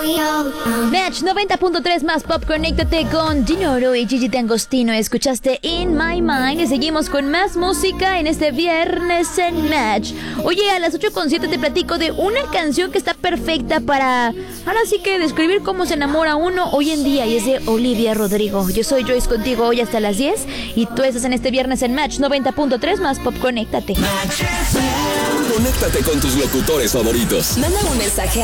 Match 90.3 más pop, conéctate con Dinoro y Gigi D'Agostino. Escuchaste In My Mind y seguimos con más música en este viernes en Match. Oye, a las 8:07 te platico de una canción que está perfecta para, ahora sí que describir cómo se enamora uno hoy en día, y es de Olivia Rodrigo. Yo soy Joyce contigo hoy hasta las 10 y tú estás en este viernes en Match 90.3 más pop, conéctate. Conéctate con tus locutores favoritos. Manda un mensaje